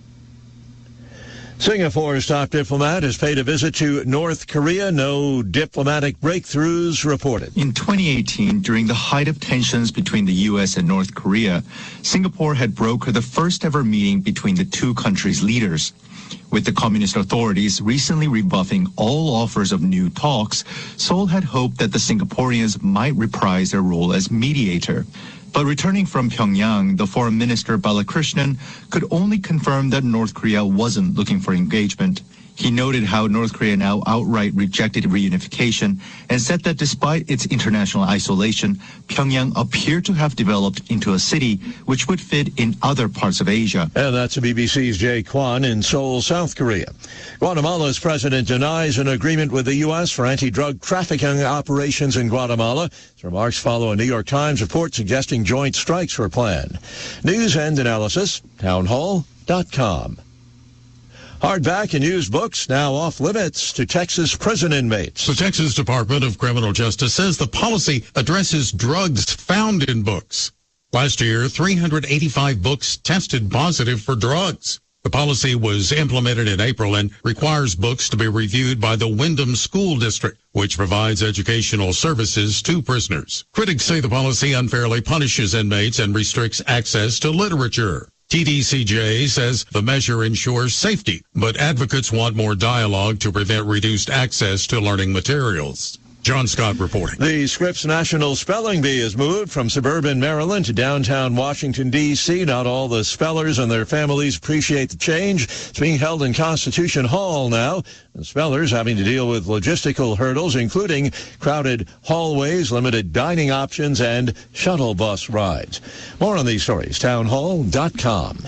Singapore's top diplomat has paid a visit to North Korea. No diplomatic breakthroughs reported. In 2018, during the height of tensions between the U.S. and North Korea, Singapore had brokered the first ever meeting between the two countries' leaders. With the communist authorities recently rebuffing all offers of new talks, Seoul had hoped that the Singaporeans might reprise their role as mediator. But returning from Pyongyang, the foreign minister Balakrishnan could only confirm that North Korea wasn't looking for engagement. He noted how North Korea now outright rejected reunification and said that despite its international isolation, Pyongyang appeared to have developed into a city which would fit in other parts of Asia. And that's BBC's Jay Kwan in Seoul, South Korea. Guatemala's president denies an agreement with the U.S. for anti-drug trafficking operations in Guatemala. His remarks follow a New York Times report suggesting joint strikes were planned. News and analysis, townhall.com. Hardback and used books now off limits to Texas prison inmates. The Texas Department of Criminal Justice says the policy addresses drugs found in books. Last year, 385 books tested positive for drugs. The policy was implemented in April and requires books to be reviewed by the Wyndham School District, which provides educational services to prisoners. Critics say the policy unfairly punishes inmates and restricts access to literature. TDCJ says the measure ensures safety, but advocates want more dialogue to prevent reduced access to learning materials. John Scott reporting. The Scripps National Spelling Bee has moved from suburban Maryland to downtown Washington, D.C. Not all the spellers and their families appreciate the change. It's being held in Constitution Hall now, and spellers having to deal with logistical hurdles, including crowded hallways, limited dining options, and shuttle bus rides. More on these stories, townhall.com.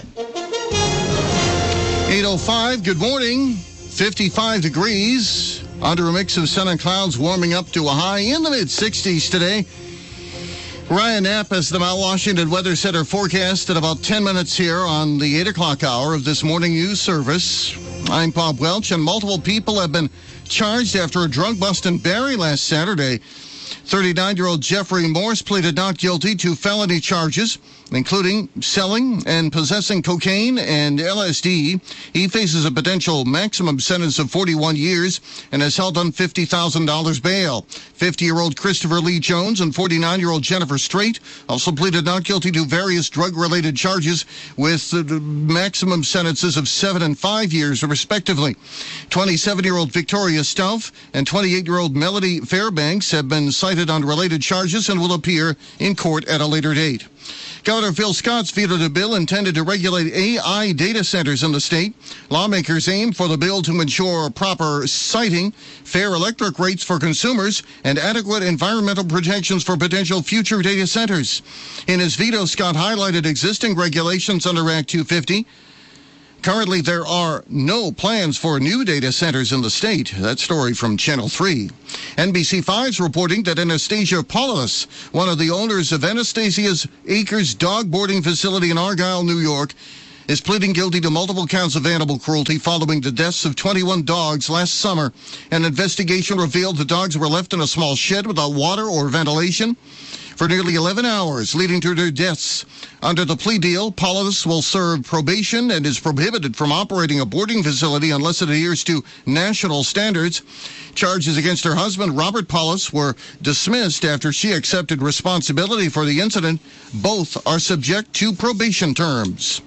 8:05, good morning. 55 degrees. Under a mix of sun and clouds, warming up to a high in the mid-60s today. Ryan Knapp has the Mount Washington Weather Center forecast at about 10 minutes here on the 8 o'clock hour of this morning news service. I'm Bob Welch, and multiple people have been charged after a drug bust in Barrie last Saturday. 39-year-old Jeffrey Morse pleaded not guilty to felony charges, including selling and possessing cocaine and LSD. He faces a potential maximum sentence of 41 years and is held on $50,000 bail. 50-year-old Christopher Lee Jones and 49-year-old Jennifer Strait also pleaded not guilty to various drug-related charges with maximum sentences of 7 and 5 years, respectively. 27-year-old Victoria Stauff and 28-year-old Melody Fairbanks have been cited on related charges and will appear in court at a later date. Governor Senator Phil Scott's vetoed a bill intended to regulate AI data centers in the state. Lawmakers aim for the bill to ensure proper siting, fair electric rates for consumers, and adequate environmental protections for potential future data centers. In his veto, Scott highlighted existing regulations under Act 250. Currently, there are no plans for new data centers in the state. That story from Channel 3. NBC5's reporting that Anastasia Paulus, one of the owners of Anastasia's Acres dog boarding facility in Argyle, New York, is pleading guilty to multiple counts of animal cruelty following the deaths of 21 dogs last summer. An investigation revealed the dogs were left in a small shed without water or ventilation for nearly 11 hours, leading to their deaths. Under the plea deal, Paulus will serve probation and is prohibited from operating a boarding facility unless it adheres to national standards. Charges against her husband, Robert Paulus, were dismissed after she accepted responsibility for the incident. Both are subject to probation terms.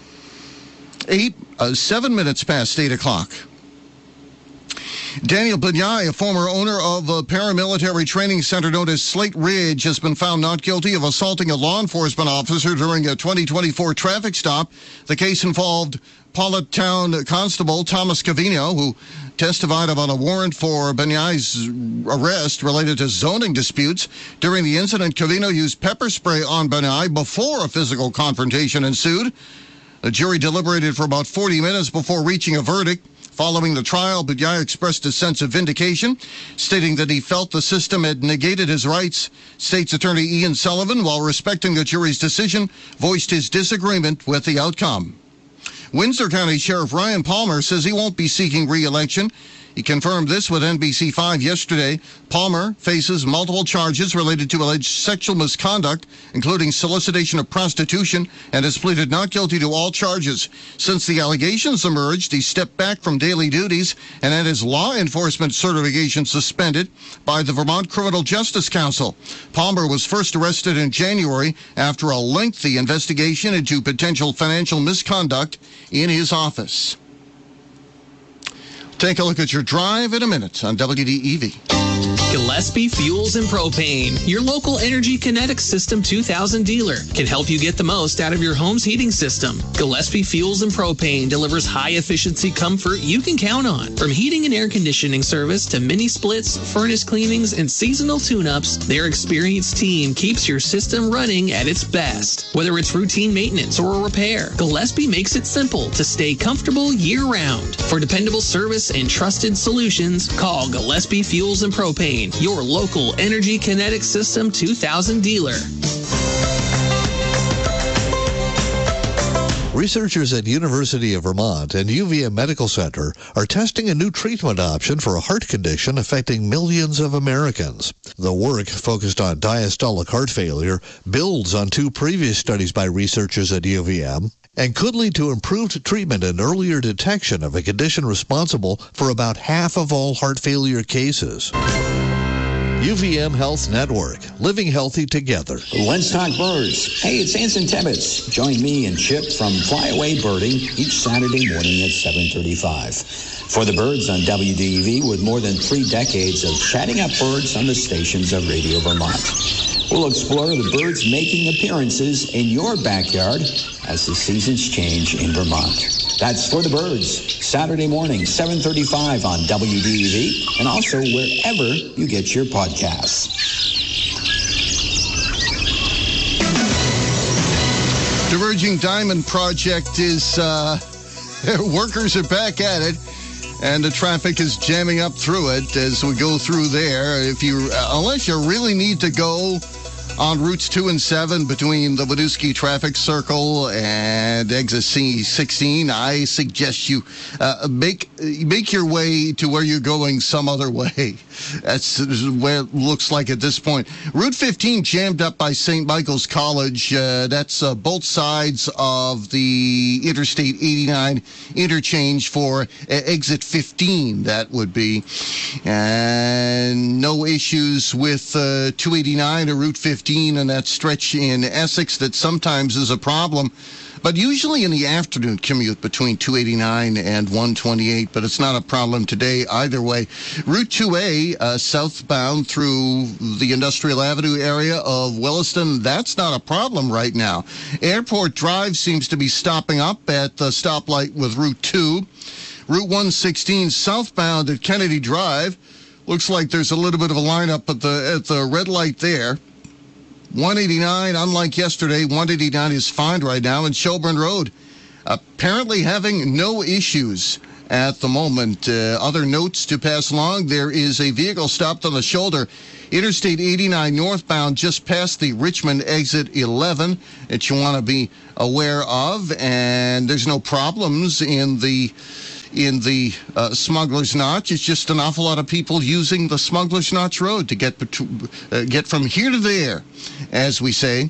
7 minutes past 8 o'clock. Daniel Benyai, a former owner of a paramilitary training center known as Slate Ridge, has been found not guilty of assaulting a law enforcement officer during a 2024 traffic stop. The case involved Paulet Town Constable Thomas Cavino, who testified about a warrant for Benyai's arrest related to zoning disputes. During the incident, Cavino used pepper spray on Benyai before a physical confrontation ensued. The jury deliberated for about 40 minutes before reaching a verdict. Following the trial, Benyai expressed a sense of vindication, stating that he felt the system had negated his rights. State's Attorney Ian Sullivan, while respecting the jury's decision, voiced his disagreement with the outcome. Windsor County Sheriff Ryan Palmer says he won't be seeking re-election. He confirmed this with NBC5 yesterday. Palmer faces multiple charges related to alleged sexual misconduct, including solicitation of prostitution, and has pleaded not guilty to all charges. Since the allegations emerged, he stepped back from daily duties and had his law enforcement certification suspended by the Vermont Criminal Justice Council. Palmer was first arrested in January after a lengthy investigation into potential financial misconduct in his office. Take a look at your drive in a minute on WDEV. Gillespie Fuels and Propane, your local Energy Kinetics System 2000 dealer, can help you get the most out of your home's heating system. Gillespie Fuels and Propane delivers high-efficiency comfort you can count on. From heating and air conditioning service to mini splits, furnace cleanings, and seasonal tune-ups, their experienced team keeps your system running at its best. Whether it's routine maintenance or a repair, Gillespie makes it simple to stay comfortable year-round. For dependable service and trusted solutions, call Gillespie Fuels and Propane, your local Energy Kinetics System 2000 dealer. Researchers at University of Vermont and UVM Medical Center are testing a new treatment option for a heart condition affecting millions of Americans. The work, focused on diastolic heart failure, builds on two previous studies by researchers at UVM and could lead to improved treatment and earlier detection of a condition responsible for about half of all heart failure cases. UVM Health Network, living healthy together. Let's talk birds. Hey, it's Anson Tebbets. Join me and Chip from Flyaway Birding each Saturday morning at 7:35. For the birds on WDEV, with more than 3 decades of chatting up birds on the stations of Radio Vermont. We'll explore the birds making appearances in your backyard as the seasons change in Vermont. That's For the Birds, Saturday morning, 7:35 on WDEV, and also wherever you get your podcasts. Diverging Diamond Project is, workers are back at it, and the traffic is jamming up through it as we go through there. Unless you really need to go on routes 2 and 7 between the Wadusky Traffic Circle and exit C16, I suggest you make your way to where you're going some other way. That's where it looks like at this point. Route 15 jammed up by St. Michael's College. That's both sides of the Interstate 89 interchange for exit 15, that would be. And no issues with 289 or Route 15 and that stretch in Essex that sometimes is a problem but usually in the afternoon commute between 289 and 128, but it's not a problem today either way. Route 2A southbound through the Industrial Avenue area of Williston, that's not a problem right now. Airport Drive seems to be stopping up at the stoplight with Route 2. Route 116 southbound at Kennedy Drive, looks like there's a little bit of a lineup at the red light there. 189, unlike yesterday, 189 is fine right now. And Shelburne Road, apparently having no issues at the moment. Other notes to pass along, there is a vehicle stopped on the shoulder. Interstate 89 northbound just past the Richmond exit 11 that you want to be aware of. And there's no problems in the Smuggler's Notch. It's just an awful lot of people using the Smuggler's Notch Road to get from here to there, as we say.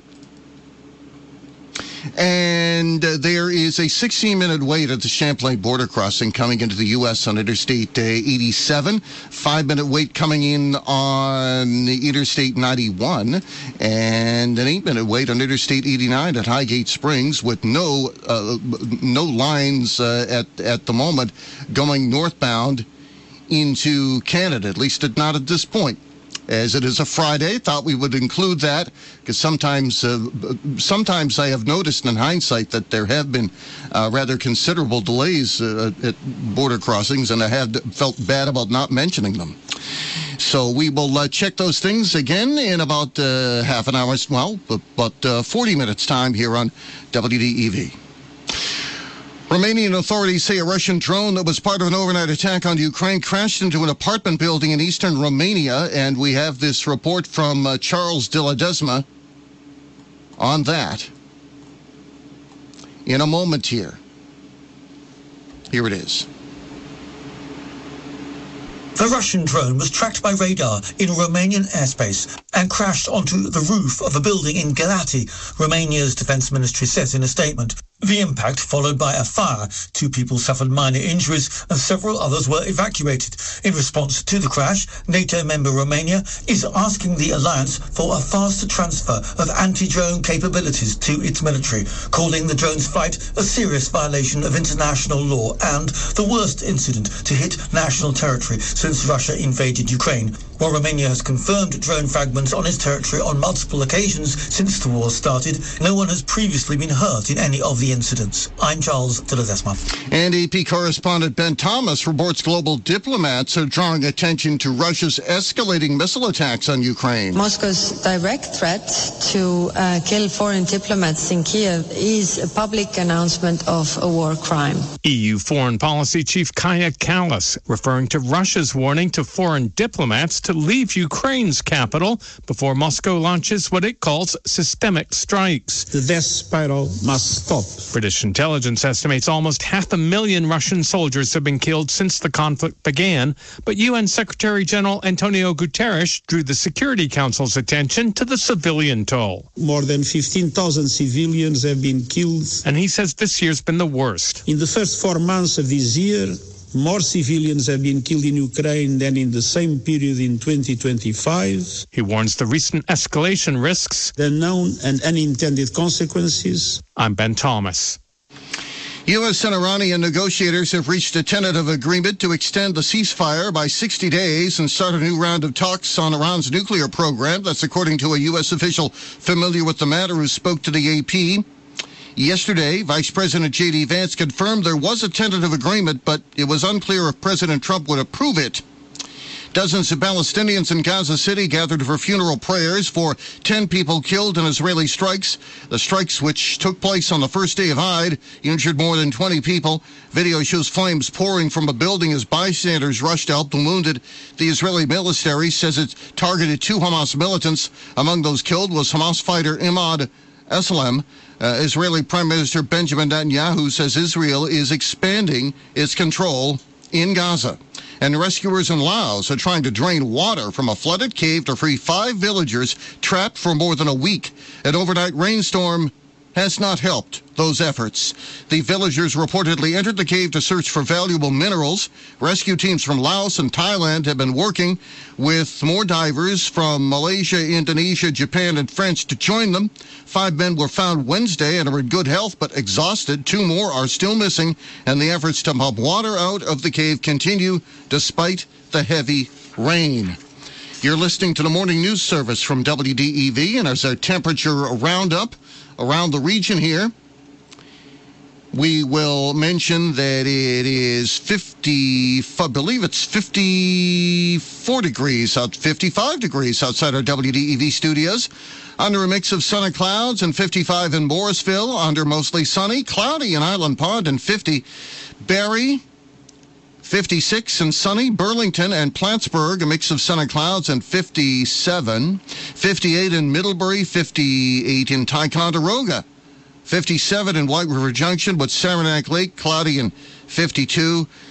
And there is a 16-minute wait at the Champlain border crossing coming into the U.S. on Interstate 87. 5-minute wait coming in on Interstate 91. And an 8-minute wait on Interstate 89 at Highgate Springs with no lines at the moment going northbound into Canada, at least not at this point. As it is a Friday, thought we would include that because sometimes I have noticed in hindsight that there have been rather considerable delays at border crossings, and I have felt bad about not mentioning them. So we will check those things again in about half an hour, but 40 minutes time here on WDEV. Romanian authorities say a Russian drone that was part of an overnight attack on Ukraine crashed into an apartment building in eastern Romania, and we have this report from Charles de Ledesma on that in a moment here. Here it is. The Russian drone was tracked by radar in Romanian airspace and crashed onto the roof of a building in Galati, Romania's defense ministry says in a statement. The impact followed by a fire. 2 people suffered minor injuries and several others were evacuated. In response to the crash, NATO member Romania is asking the alliance for a faster transfer of anti-drone capabilities to its military, calling the drone's flight a serious violation of international law and the worst incident to hit national territory since Russia invaded Ukraine. While Romania has confirmed drone fragments on its territory on multiple occasions since the war started, no one has previously been hurt in any of the incidents. I'm Charles de Ledesma. And AP correspondent Ben Thomas reports global diplomats are drawing attention to Russia's escalating missile attacks on Ukraine. Moscow's direct threat to kill foreign diplomats in Kiev is a public announcement of a war crime. EU Foreign Policy Chief Kaja Kallas referring to Russia's warning to foreign diplomats to leave Ukraine's capital before Moscow launches what it calls systemic strikes. The death spiral must stop. British intelligence estimates almost 500,000 Russian soldiers have been killed since the conflict began, but UN Secretary General Antonio Guterres drew the Security Council's attention to the civilian toll. More than 15,000 civilians have been killed. And he says this year's been the worst. In the first 4 months of this year, more civilians have been killed in Ukraine than in the same period in 2025. He warns the recent escalation risks, the known and unintended consequences. I'm Ben Thomas. U.S. and Iranian negotiators have reached a tentative agreement to extend the ceasefire by 60 days and start a new round of talks on Iran's nuclear program. That's according to a U.S. official familiar with the matter who spoke to the AP. Yesterday, Vice President J.D. Vance confirmed there was a tentative agreement, but it was unclear if President Trump would approve it. Dozens of Palestinians in Gaza City gathered for funeral prayers for 10 people killed in Israeli strikes. The strikes, which took place on the first day of Eid, injured more than 20 people. Video shows flames pouring from a building as bystanders rushed to help the wounded. The Israeli military says it targeted 2 Hamas militants. Among those killed was Hamas fighter Imad Eslem. Israeli Prime Minister Benjamin Netanyahu says Israel is expanding its control in Gaza. And rescuers in Laos are trying to drain water from a flooded cave to free 5 villagers trapped for more than a week. An overnight rainstorm has not helped those efforts. The villagers reportedly entered the cave to search for valuable minerals. Rescue teams from Laos and Thailand have been working with more divers from Malaysia, Indonesia, Japan, and France to join them. 5 men were found Wednesday and are in good health but exhausted. 2 more are still missing, and the efforts to pump water out of the cave continue despite the heavy rain. You're listening to the Morning News Service from WDEV, and as our temperature roundup around the region here, we will mention that it is 55 degrees outside our WDEV studios. Under a mix of sun and clouds, and 55 in Morrisville. Under mostly sunny, cloudy in Island Pond, and 50. Barrie, 56 and sunny. Burlington and Plattsburgh, a mix of sun and clouds, and 57. 58 in Middlebury, 58 in Ticonderoga. 57 in White River Junction, but Saranac Lake, cloudy, and 52.